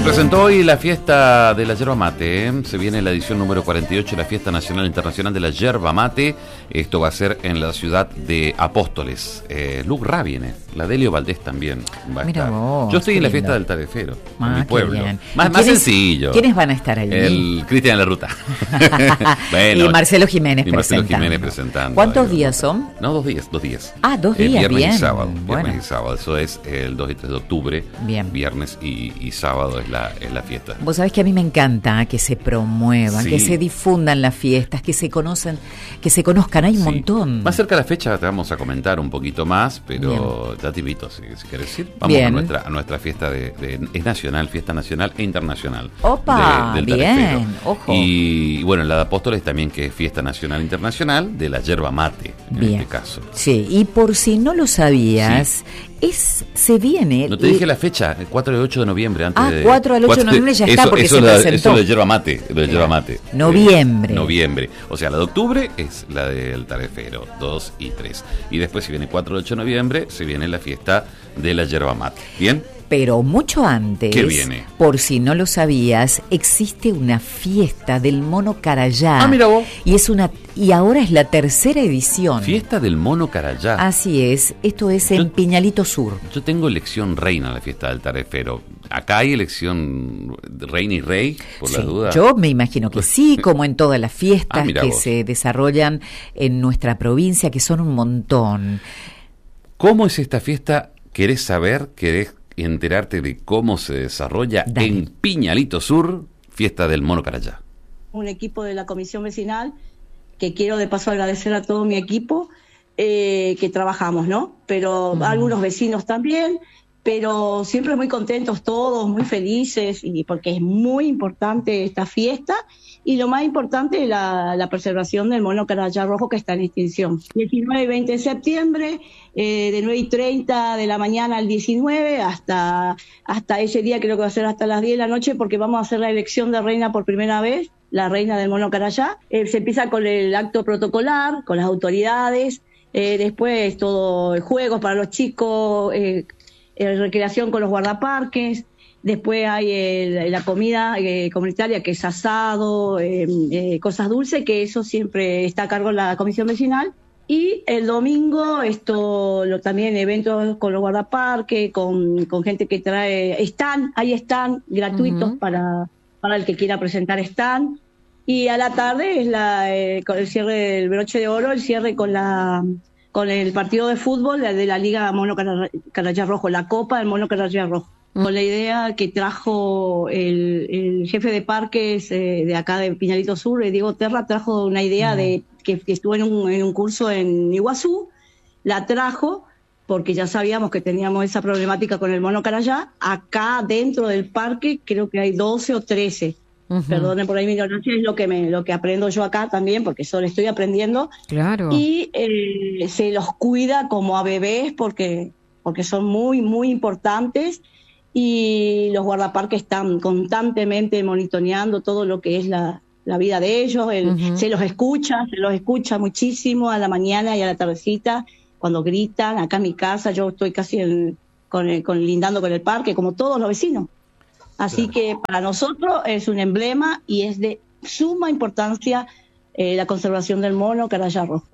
presentó hoy la fiesta de la yerba mate, ¿eh? Se viene la edición número 48 de la Fiesta Nacional Internacional de la Yerba Mate. Esto va a ser en la ciudad de Apóstoles. Luc Ra viene, la Delio Valdés también va a estar. Vos, yo estoy en la fiesta del Tarefero, en mi pueblo. Más sencillo. ¿Quiénes van a estar ahí? El Cristian Larruta. Bueno, y Marcelo Jiménez presentando. ¿Cuántos días son? No, 2 días. 2 días. Ah, 2 días, viernes bien. Y sábado. Bueno. Viernes y sábado. Eso es el 2 y 3 de octubre. Bien. Viernes y sábado es la fiesta. Vos sabés que a mí me encanta que se promuevan, Sí. que se difundan las fiestas, que se conozcan, hay un montón. Más cerca de la fecha te vamos a comentar un poquito más, pero bien, ya te invito, si querés ir. Vamos a nuestra fiesta es nacional, fiesta nacional e internacional. ¡Opa! Del bien, Tarefero. Ojo. Y bueno, la de Apóstoles también, que es fiesta nacional e internacional de la yerba mate, en este caso. Sí, y por si no lo sabías, se viene... No te dije la fecha, el 4 y 8 de noviembre. 4 al 8 de noviembre ya está, porque se presentó. Eso de yerba mate, yerba mate. Noviembre. O sea, la de octubre es la del Tarefero, 2 y 3. Y después, si viene 4 y 8 de noviembre, se viene la fiesta de la yerba mate. ¿Bien? Pero mucho antes, ¿qué viene? Por si no lo sabías, existe una fiesta del mono Carayá. Ah, mira vos. Y ahora es la tercera edición. Fiesta del mono Carayá. Así es, esto es en Piñalito Sur. Yo tengo elección reina en la fiesta del Tarefero. ¿Acá hay elección reina y rey, por las dudas? Yo me imagino que sí, como en todas las fiestas que vos. se desarrollan en nuestra provincia, que son un montón. ¿Cómo es esta fiesta? ¿Querés saber? ¿Querés enterarte de cómo se desarrolla? Dale. En Piñalito Sur, fiesta del mono Carayá? Un equipo de la comisión vecinal, que quiero de paso agradecer a todo mi equipo, que trabajamos, ¿no? Pero algunos vecinos también, pero siempre muy contentos todos, muy felices, y porque es muy importante esta fiesta, y lo más importante es la preservación del mono Carayá rojo, que está en extinción. 19 y 20 de septiembre, de 9:30 de la mañana al 19, hasta ese día creo que va a ser hasta las 10 de la noche, porque vamos a hacer la elección de reina por primera vez, la reina del mono Carayá. Se empieza con el acto protocolar, con las autoridades, después todo juegos para los chicos, recreación con los guardaparques. Después hay la comida comunitaria, que es asado, cosas dulces, que eso siempre está a cargo de la comisión vecinal. Y el domingo también eventos con los guardaparques, con gente que trae hay stand gratuitos para el que quiera presentar stand. Y a la tarde es con el cierre del broche de oro, el cierre con el partido de fútbol de la Liga Mono Carayá Rojo, la Copa del Mono Carayá Rojo. Con la idea que trajo el jefe de parques de acá de Piñalito Sur, Diego Terra, trajo una idea de que estuvo en un curso en Iguazú, la trajo porque ya sabíamos que teníamos esa problemática con el mono Carayá. Acá dentro del parque creo que hay 12 o 13. Perdonen por ahí mi ignorancia, es lo que aprendo yo acá también, porque solo estoy aprendiendo. Claro. Y se los cuida como a bebés porque son muy, muy importantes. Y los guardaparques están constantemente monitoreando todo lo que es la vida de ellos. Se los escucha muchísimo a la mañana y a la tardecita cuando gritan. Acá en mi casa yo estoy casi lindando con el parque, como todos los vecinos. Así que para nosotros es un emblema y es de suma importancia la conservación del mono Carayá rojo.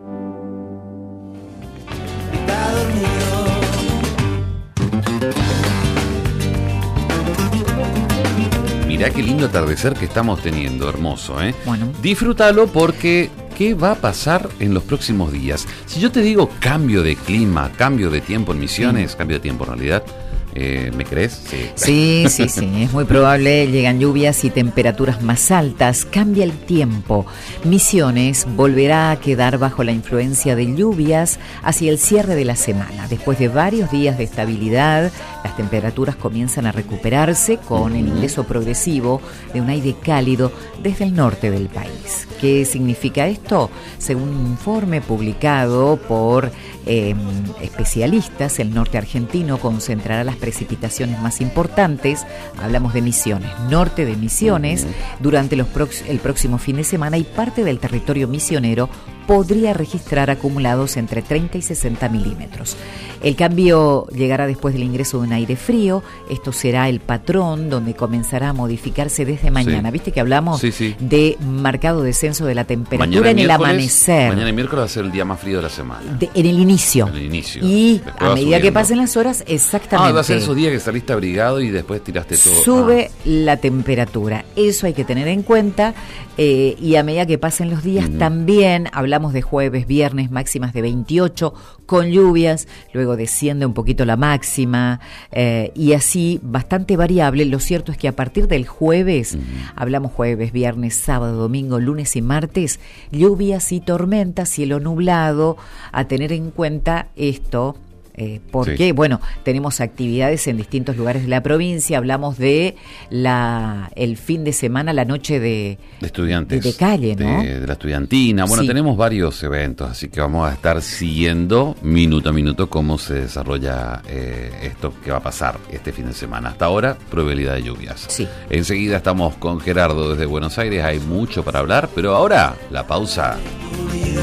Mirá qué lindo atardecer que estamos teniendo, hermoso, ¿eh? Bueno. Disfrútalo, porque ¿qué va a pasar en los próximos días? Si yo te digo cambio de clima, cambio de tiempo en Misiones, cambio de tiempo en realidad, ¿me crees? Sí, es muy probable, llegan lluvias y temperaturas más altas, cambia el tiempo. Misiones volverá a quedar bajo la influencia de lluvias hacia el cierre de la semana. Después de varios días de estabilidad, las temperaturas comienzan a recuperarse con el ingreso progresivo de un aire cálido desde el norte del país. ¿Qué significa esto? Según un informe publicado por especialistas, el norte argentino concentrará las precipitaciones más importantes, hablamos de Misiones, norte de Misiones, durante el próximo fin de semana, y parte del territorio misionero podría registrar acumulados entre 30 y 60 milímetros. El cambio llegará después del ingreso de un aire frío. Esto será el patrón donde comenzará a modificarse desde mañana. Sí. ¿Viste que hablamos de marcado descenso de la temperatura mañana en el amanecer? Mañana y miércoles va a ser el día más frío de la semana. En el inicio. En el inicio. Y después a medida subiendo. que pasen las horas, exactamente. Va a ser esos días que saliste abrigado y después tiraste todo. Sube la temperatura. Eso hay que tener en cuenta. Y a medida que pasen los días también, hablamos de jueves, viernes, máximas de 28, con lluvias, luego desciende un poquito la máxima, y así bastante variable. Lo cierto es que a partir del jueves, hablamos jueves, viernes, sábado, domingo, lunes y martes, lluvias y tormentas, cielo nublado, a tener en cuenta esto. Porque, bueno, tenemos actividades en distintos lugares de la provincia. Hablamos de el fin de semana, la noche de estudiantes. De calle, ¿no? De la estudiantina. Bueno, tenemos varios eventos, así que vamos a estar siguiendo minuto a minuto cómo se desarrolla esto que va a pasar este fin de semana. Hasta ahora, probabilidad de lluvias. Sí. Enseguida estamos con Gerardo desde Buenos Aires. Hay mucho para hablar, pero ahora, la pausa.